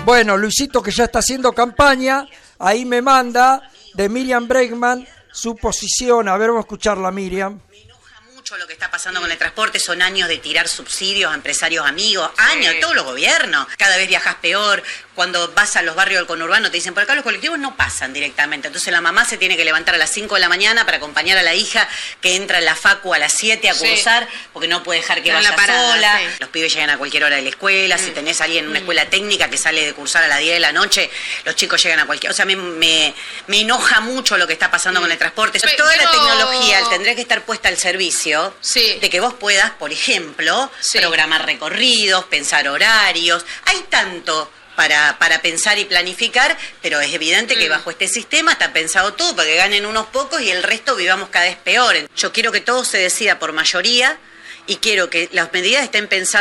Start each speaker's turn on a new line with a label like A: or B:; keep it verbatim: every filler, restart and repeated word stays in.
A: Bueno, Luisito, que ya está haciendo campaña, ahí me manda de Miriam Bregman su posición. A ver, vamos a escucharla, Miriam.
B: Lo que está pasando con el transporte son años de tirar subsidios a empresarios amigos, años de todos los gobiernos. Cada vez viajas peor. Cuando vas a los barrios del conurbano te dicen, por acá los colectivos no pasan directamente. Entonces la mamá se tiene que levantar a las cinco de la mañana para acompañar a la hija que entra en la facu a las siete a cursar, sí, porque no puede dejar que
C: Está
B: vaya
C: parada,
B: sola.
C: Sí.
B: Los pibes llegan a cualquier hora de la escuela. Mm. Si tenés a alguien en una escuela técnica que sale de cursar a las diez de la noche, los chicos llegan a cualquier... O sea, me, me, me enoja mucho lo que está pasando mm. con el transporte. Pero, Toda la tecnología tendría que estar puesta al servicio, sí, de que vos puedas, por ejemplo, sí, programar recorridos, pensar horarios. Hay tanto para, para pensar y planificar, pero es evidente mm. que bajo este sistema está pensado todo para que ganen unos pocos y el resto vivamos cada vez peor. Yo quiero que todo se decida por mayoría y quiero que las medidas estén pensadas